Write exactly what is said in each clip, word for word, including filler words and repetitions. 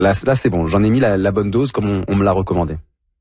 Là, là c'est bon, j'en ai mis la, la bonne dose comme on, on me l'a recommandé.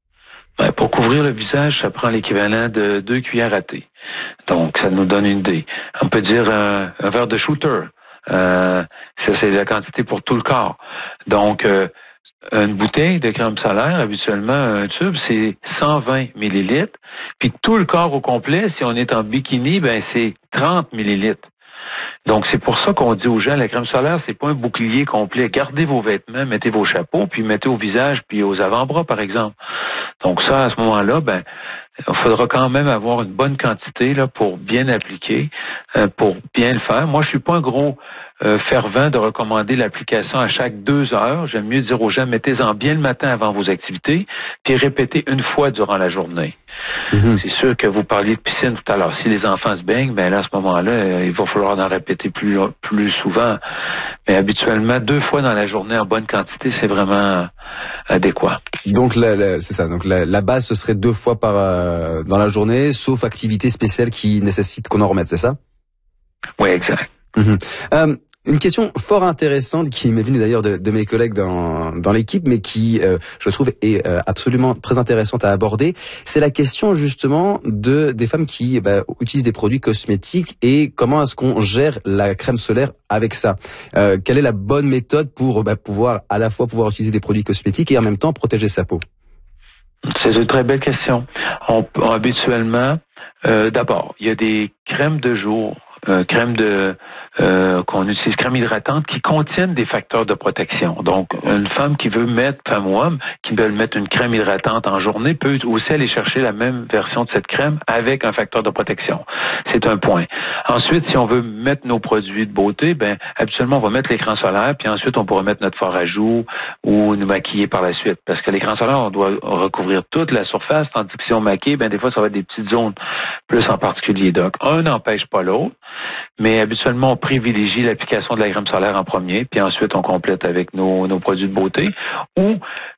Ben, pour couvrir le visage, ça prend l'équivalent de deux cuillères à thé. Donc, ça nous donne une idée. On peut dire un, un verre de shooter. Euh, ça, c'est la quantité pour tout le corps. Donc, euh, une bouteille de crème solaire, habituellement, un tube, c'est cent vingt millilitres. Puis tout le corps au complet, si on est en bikini, ben c'est trente millilitres. Donc, c'est pour ça qu'on dit aux gens, la crème solaire, c'est pas un bouclier complet. Gardez vos vêtements, mettez vos chapeaux, puis mettez au visage, puis aux avant-bras, par exemple. Donc ça, à ce moment-là, ben, il faudra quand même avoir une bonne quantité là pour bien appliquer, euh, pour bien le faire. Moi, je suis pas un gros euh, fervent de recommander l'application à chaque deux heures. J'aime mieux dire aux gens, mettez-en bien le matin avant vos activités, puis répétez une fois durant la journée. Mm-hmm. C'est sûr que vous parliez de piscine tout à l'heure. Si les enfants se baignent, ben là, à ce moment-là, euh, il va falloir en répéter plus plus souvent. Mais habituellement, deux fois dans la journée en bonne quantité, c'est vraiment adéquat. Donc, la, la, c'est ça. Donc, la, la base, ce serait deux fois par euh, dans la journée, sauf activité spéciale qui nécessite qu'on en remette, c'est ça? Oui, exact. Mm-hmm. Euh, Une question fort intéressante qui m'est venue d'ailleurs de, de mes collègues dans, dans l'équipe, mais qui, euh, je trouve, est euh, absolument très intéressante à aborder. C'est la question justement de des femmes qui bah, utilisent des produits cosmétiques et comment est-ce qu'on gère la crème solaire avec ça. Euh, quelle est la bonne méthode pour bah, pouvoir à la fois pouvoir utiliser des produits cosmétiques et en même temps protéger sa peau? C'est une très belle question. On, on habituellement, euh, d'abord, il y a des crèmes de jour. Euh, crème de euh, qu'on utilise, crème hydratante, qui contiennent des facteurs de protection. Donc, une femme qui veut mettre, femme ou homme, qui veut mettre une crème hydratante en journée, peut aussi aller chercher la même version de cette crème avec un facteur de protection. C'est un point. Ensuite, si on veut mettre nos produits de beauté, ben habituellement, on va mettre l'écran solaire, puis ensuite, on pourra mettre notre fard à joues ou nous maquiller par la suite. Parce que l'écran solaire, on doit recouvrir toute la surface, tandis que si on maquille, ben des fois, ça va être des petites zones plus en particulier. Donc, un n'empêche pas l'autre. Mais habituellement, on privilégie l'application de la crème solaire en premier, puis ensuite, on complète avec nos, nos produits de beauté. Ou,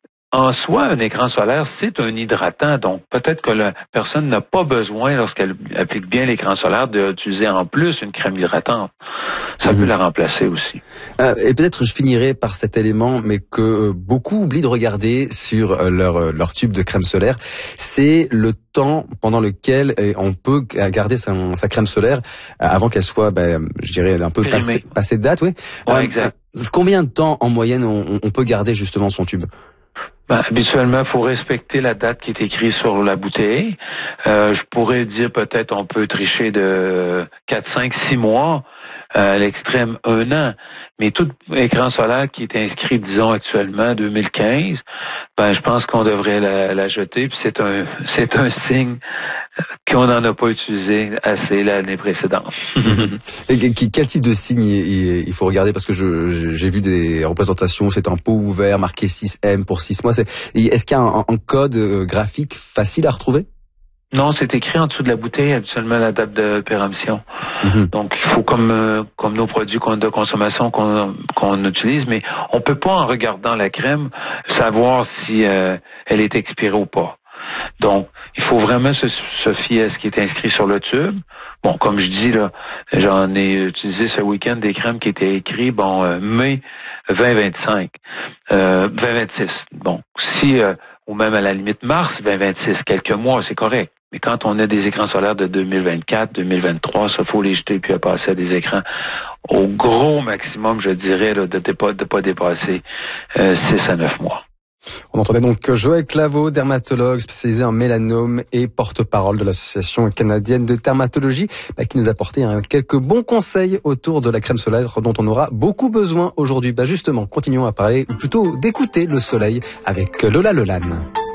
en soi, un écran solaire, c'est un hydratant. Donc, peut-être que la personne n'a pas besoin, lorsqu'elle applique bien l'écran solaire, d'utiliser en plus une crème hydratante. Ça mmh. peut la remplacer aussi. Euh, et peut-être je finirai par cet élément, mais que euh, beaucoup oublient de regarder sur euh, leur, euh, leur tube de crème solaire. C'est le temps pendant lequel euh, on peut garder sa, sa crème solaire euh, avant qu'elle soit, ben, je dirais, un peu passée, passée de date. Oui. Ouais, euh, exact. Combien de temps, en moyenne, on, on peut garder justement son tube? Ben, habituellement, il faut respecter la date qui est écrite sur la bouteille. Euh, je pourrais dire peut-être on peut tricher de quatre, cinq, six mois, euh, à l'extrême un an. Mais tout écran solaire qui est inscrit, disons, actuellement, deux mille quinze, ben je pense qu'on devrait la, la jeter. Puis c'est un c'est un signe qu'on n'en a pas utilisé assez l'année précédente. Et quel type de signe il faut regarder? Parce que je, j'ai vu des représentations, c'est un pot ouvert, marqué six M pour six mois. C'est, est-ce qu'il y a un, un code graphique facile à retrouver? Non, c'est écrit en dessous de la bouteille, habituellement, la date de péremption. Mm-hmm. Donc, il faut, comme euh, comme nos produits de consommation qu'on qu'on utilise, mais on peut pas, en regardant la crème, savoir si euh, elle est expirée ou pas. Donc, il faut vraiment se, se fier à ce qui est inscrit sur le tube. Bon, comme je dis, là, j'en ai utilisé ce week-end des crèmes qui étaient écrites, bon, euh, mai vingt vingt-cinq, euh, vingt vingt-six. Bon, si, euh, ou même à la limite mars vingt vingt-six, quelques mois, c'est correct. Mais quand on a des écrans solaires de deux mille vingt-quatre, deux mille vingt-trois, ça, faut les jeter puis à passer à des écrans au gros maximum, je dirais, là, de ne pas, de pas dépasser euh, six à neuf mois. On entendait donc Joël Claveau, dermatologue spécialisé en mélanome et porte-parole de l'Association canadienne de dermatologie, bah, qui nous a apporté hein, quelques bons conseils autour de la crème solaire dont on aura beaucoup besoin aujourd'hui. Bah justement, continuons à parler, ou plutôt d'écouter le soleil avec Lola Lolane.